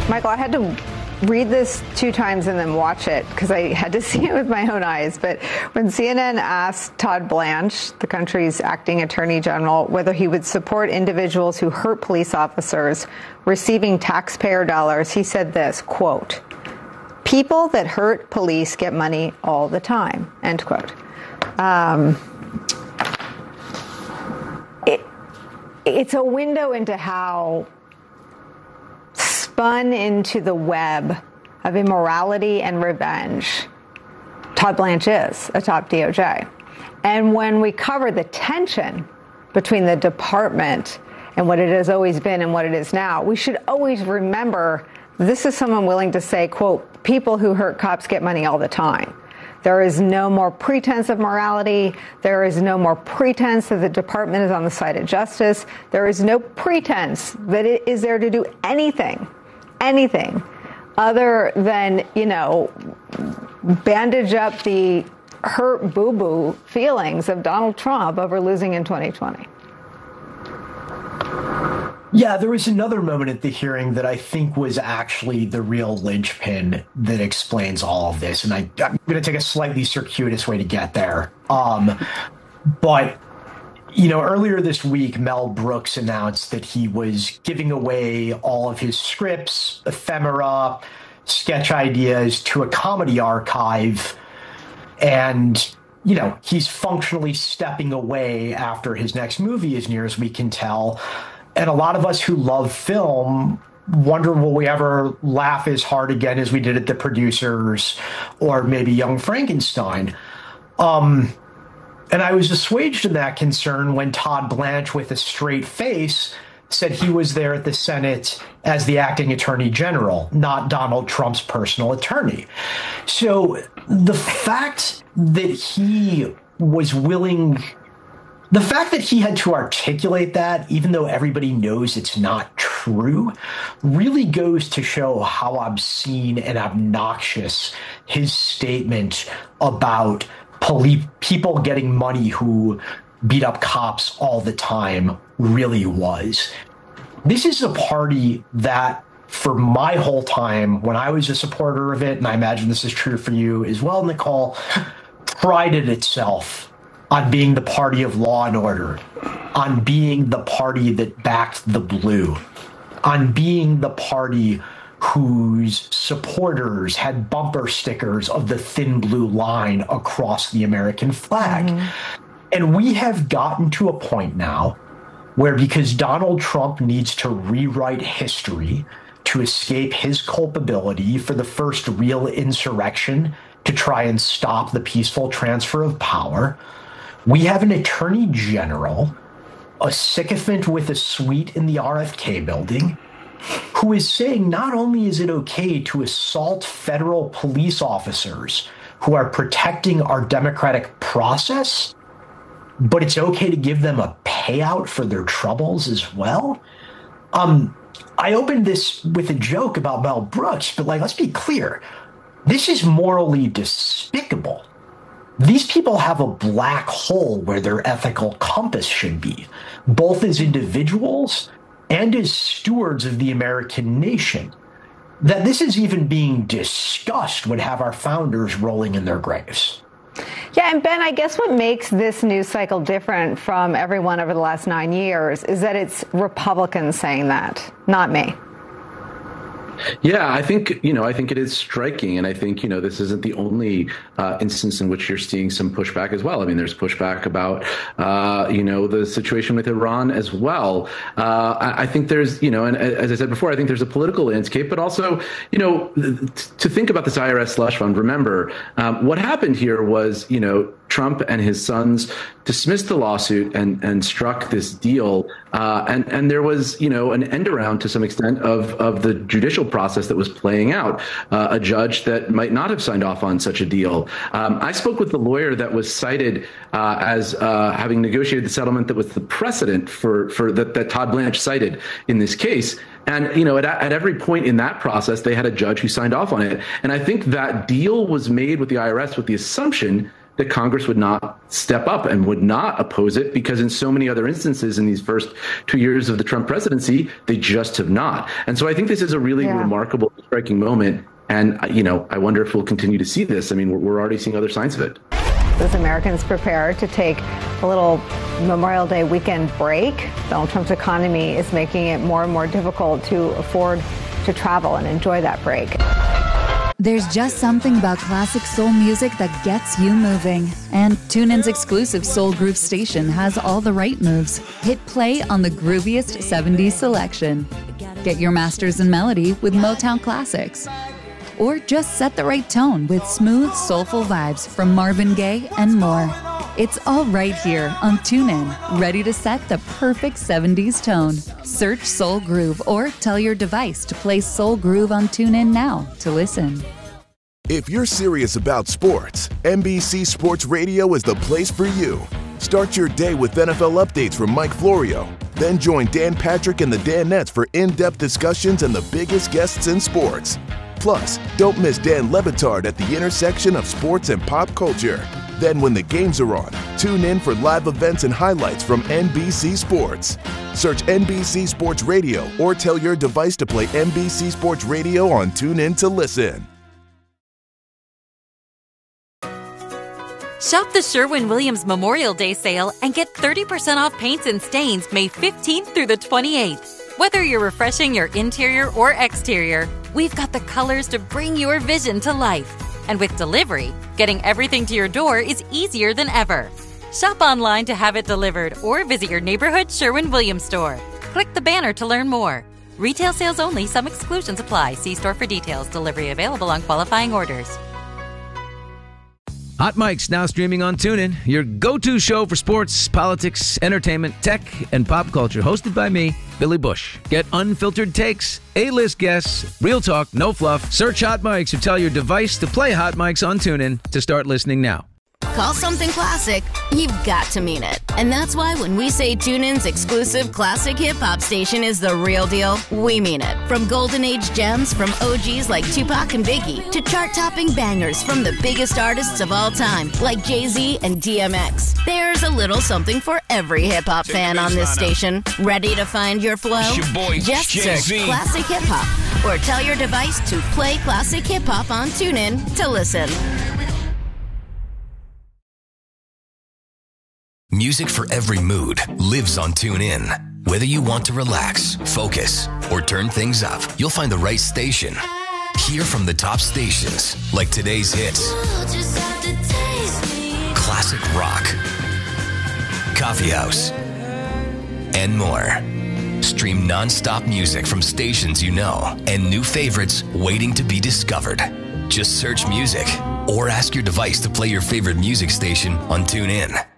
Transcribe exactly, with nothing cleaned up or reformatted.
Michael, I had to read this two times and then watch it because I had to see it with my own eyes. But when C N N asked Todd Blanche, the country's acting attorney general, whether he would support individuals who hurt police officers receiving taxpayer dollars, he said this, quote, "People that hurt police get money all the time," end quote. Um, it, it's a window into how spun into the web of immorality and revenge Todd Blanche is atop D O J. And when we cover the tension between the department and what it has always been and what it is now, we should always remember this is someone willing to say, quote, "People who hurt cops get money all the time." There is no more pretense of morality. There is no more pretense that the department is on the side of justice. There is no pretense that it is there to do anything, anything other than, you know, bandage up the hurt boo-boo feelings of Donald Trump over losing in twenty twenty. Yeah, there was another moment at the hearing that I think was actually the real linchpin that explains all of this. And I, I'm going to take a slightly circuitous way to get there. Um, but, you know, earlier this week, Mel Brooks announced that he was giving away all of his scripts, ephemera, sketch ideas to a comedy archive. And, you know, he's functionally stepping away after his next movie, as near as we can tell. And a lot of us who love film wonder, will we ever laugh as hard again as we did at The Producers or maybe Young Frankenstein? Um, and I was assuaged in that concern when Todd Blanche, with a straight face, said he was there at the Senate as the acting attorney general, not Donald Trump's personal attorney. So the fact that he was willing... The fact that he had to articulate that, even though everybody knows it's not true, really goes to show how obscene and obnoxious his statement about poli- people getting money who beat up cops all the time really was. This is a party that, for my whole time, when I was a supporter of it, and I imagine this is true for you as well, Nicole, prided itself on being the party of law and order, on being the party that backed the blue, on being the party whose supporters had bumper stickers of the thin blue line across the American flag. Mm-hmm. And we have gotten to a point now where, because Donald Trump needs to rewrite history to escape his culpability for the first real insurrection to try and stop the peaceful transfer of power, we have an attorney general, a sycophant with a suite in the R F K building, who is saying not only is it okay to assault federal police officers who are protecting our democratic process, but it's okay to give them a payout for their troubles as well. Um, I opened this with a joke about Mel Brooks, but like, let's be clear. This is morally despicable. These people have a black hole where their ethical compass should be, both as individuals and as stewards of the American nation. That this is even being discussed would have our founders rolling in their graves. Yeah, and Ben, I guess what makes this news cycle different from everyone over the last nine years is that it's Republicans saying that, not me. Yeah, I think, you know, I think it is striking. And I think, you know, this isn't the only uh, instance in which you're seeing some pushback as well. I mean, there's pushback about, uh, you know, the situation with Iran as well. Uh, I, I think there's, you know, and as I said before, I think there's a political landscape, but also, you know, to think about this I R S slush fund, remember, um, what happened here was, you know, Trump and his sons dismissed the lawsuit and, and struck this deal. Uh, and, and there was, you know, an end around to some extent of, of the judicial process that was playing out. Uh, a judge that might not have signed off on such a deal. Um, I spoke with the lawyer that was cited uh, as uh, having negotiated the settlement that was the precedent for, for that, that Todd Blanche cited in this case. And, you know, at, at every point in that process, they had a judge who signed off on it. And I think that deal was made with the I R S with the assumption that Congress would not step up and would not oppose it, because in so many other instances in these first two years of the Trump presidency, they just have not. And so I think this is a really yeah. remarkable, striking moment. And, you know, I wonder if we'll continue to see this. I mean, we're, we're already seeing other signs of it. As Americans prepare to take a little Memorial Day weekend break, Donald Trump's economy is making it more and more difficult to afford to travel and enjoy that break. There's just something about classic soul music that gets you moving. And TuneIn's exclusive Soul Groove station has all the right moves. Hit play on the grooviest seventies selection. Get your masters in melody with Motown classics. Or just set the right tone with smooth, soulful vibes from Marvin Gaye and more. It's all right here on TuneIn, ready to set the perfect seventies tone. Search Soul Groove or tell your device to play Soul Groove on TuneIn now to listen. If you're serious about sports, N B C Sports Radio is the place for you. Start your day with N F L updates from Mike Florio. Then join Dan Patrick and the Danettes for in-depth discussions and the biggest guests in sports. Plus, don't miss Dan Le Batard at the intersection of sports and pop culture. Then when the games are on, tune in for live events and highlights from N B C Sports. Search N B C Sports Radio or tell your device to play N B C Sports Radio on TuneIn to listen. Shop the Sherwin-Williams Memorial Day sale and get thirty percent off paints and stains May fifteenth through the twenty-eighth. Whether you're refreshing your interior or exterior, we've got the colors to bring your vision to life. And with delivery, getting everything to your door is easier than ever. Shop online to have it delivered or visit your neighborhood Sherwin-Williams store. Click the banner to learn more. Retail sales only. Some exclusions apply. See store for details. Delivery available on qualifying orders. Hot Mic's now streaming on TuneIn, your go-to show for sports, politics, entertainment, tech, and pop culture. Hosted by me, Billy Bush. Get unfiltered takes, A-list guests, real talk, no fluff. Search Hot Mics or tell your device to play Hot Mics on TuneIn to start listening now. Call something classic, you've got to mean it. And that's why when we say TuneIn's exclusive classic hip-hop station is the real deal, we mean it. From golden age gems from O Gs like Tupac and Biggie to chart-topping bangers from the biggest artists of all time like Jay-Z and D M X. There's a little something for every hip-hop fan on this station. Ready to find your flow? Your boy, Just Jay-Z. search Classic Hip-Hop or tell your device to play Classic Hip-Hop on TuneIn to listen. Music for every mood lives on TuneIn. Whether you want to relax, focus, or turn things up, you'll find the right station. Hear from the top stations like today's hits, classic rock, coffee house, and more. Stream non-stop music from stations you know and new favorites waiting to be discovered. Just search music or ask your device to play your favorite music station on TuneIn.